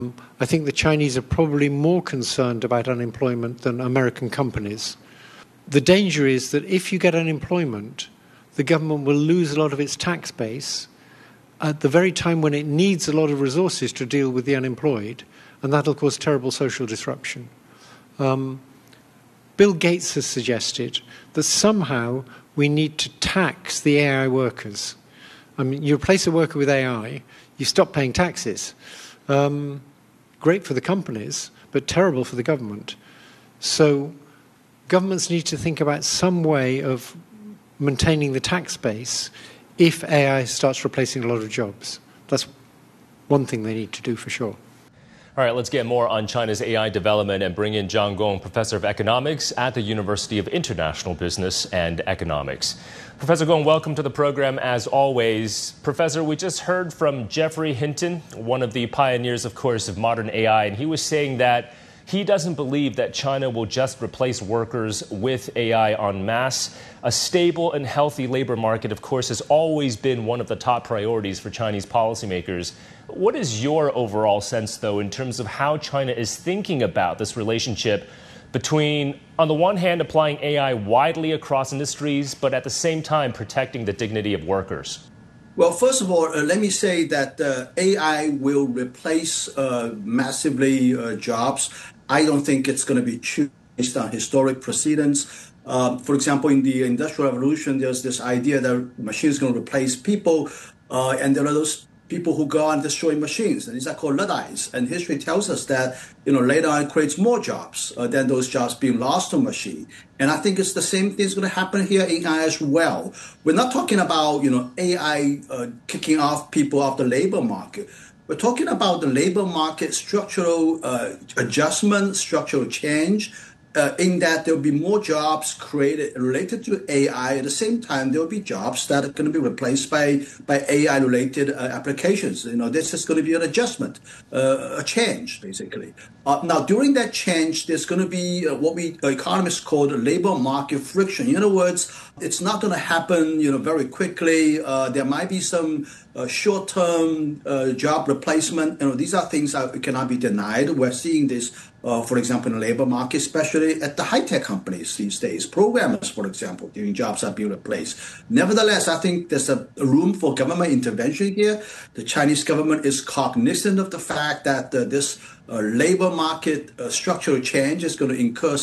I think the Chinese are probably more concerned about unemployment than American companies. The danger is that if you get unemployment, the government will lose a lot of its tax base at the very time when it needs a lot of resources to deal with the unemployed, and that'll cause terrible social disruption. Bill Gates has suggested that somehow we need to tax the AI workers. I mean, you replace a worker with AI, you stop paying taxes. Great for the companies, but terrible for the government. So governments need to think about some way of maintaining the tax base if AI starts replacing a lot of jobs. That's one thing they need to do for sure. All right, let's get more on China's AI development and bring in Zhang Gong, professor of economics at the University of International Business and Economics. Professor Gong, welcome to the program as always. Professor, we just heard from Geoffrey Hinton, one of the pioneers, of course, of modern AI, and he was saying that he doesn't believe that China will just replace workers with AI en masse. A stable and healthy labor market, of course, has always been one of the top priorities for Chinese policymakers. What is your overall sense, though, in terms of how China is thinking about this relationship between, on the one hand, applying AI widely across industries, but at the same time protecting the dignity of workers? Well, first of all, let me say that AI will replace massively jobs. I don't think it's going to be true based on historic precedents. For example, in the Industrial Revolution, there's this idea that machines are going to replace people, and there are those people who go on destroying machines, and these are called Luddites. And history tells us that, later on it creates more jobs than those jobs being lost to machine. And I think it's the same thing is going to happen here in AI as well. We're not talking about, AI kicking off people off the labor market. We're talking about the labor market structural adjustment, structural change, in that there'll be more jobs created related to AI. At the same time, there'll be jobs that are going to be replaced by AI-related applications. This is going to be an adjustment, a change, basically. Now, during that change, there's going to be what we economists call the labor market friction. In other words, it's not going to happen, very quickly. There might be some short-term job replacement. These are things that cannot be denied. We're seeing this, for example, in the labor market, especially at the high-tech companies these days. Programmers, for example, their jobs are being replaced. Nevertheless, I think there's a room for government intervention here. The Chinese government is cognizant of the fact that this labor market structural change is going to incur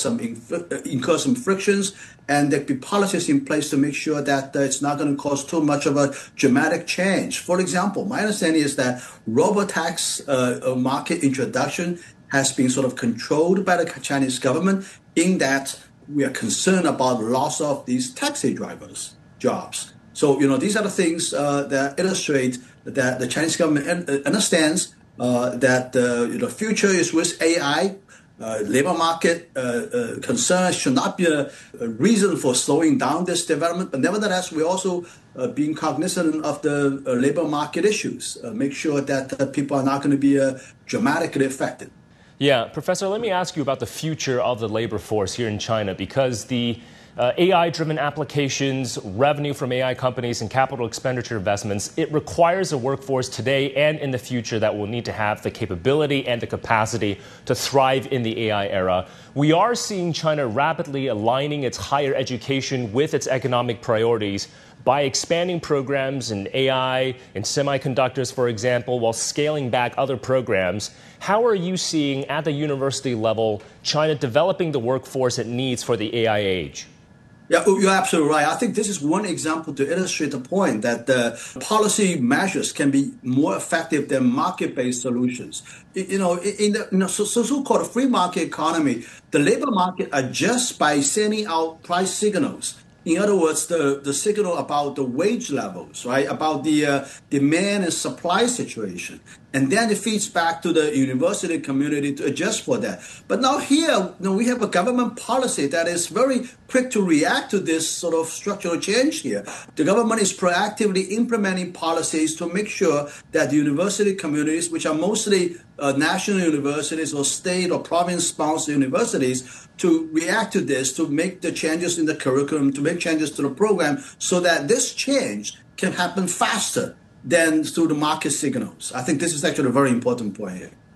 some frictions, and there'll be policies in place to make sure that it's not going to cause too much of a dramatic change. For example, my understanding is that robotax market introduction has been sort of controlled by the Chinese government, in that we are concerned about the loss of these taxi drivers' jobs. So, these are the things that illustrate that the Chinese government understands that the future is with AI. Labor market concerns should not be a reason for slowing down this development. But nevertheless, we're also being cognizant of the labor market issues, make sure that people are not going to be dramatically affected. Yeah, Professor, let me ask you about the future of the labor force here in China, because the AI-driven applications, revenue from AI companies, and capital expenditure investments, it requires a workforce today and in the future that will need to have the capability and the capacity to thrive in the AI era. We are seeing China rapidly aligning its higher education with its economic priorities by expanding programs in AI, in semiconductors, for example, while scaling back other programs. How are you seeing, at the university level, China developing the workforce it needs for the AI age? Yeah, you're absolutely right. I think this is one example to illustrate the point that policy measures can be more effective than market-based solutions. In the so-called free market economy, the labor market adjusts by sending out price signals. In other words, the signal about the wage levels, right, about the demand and supply situation. And then it feeds back to the university community to adjust for that. But now here, we have a government policy that is very quick to react to this sort of structural change here. The government is proactively implementing policies to make sure that the university communities, which are mostly national universities or state or province-sponsored universities, to react to this, to make the changes in the curriculum, to make changes to the program, so that this change can happen faster than through the market signals. I think this is actually a very important point here.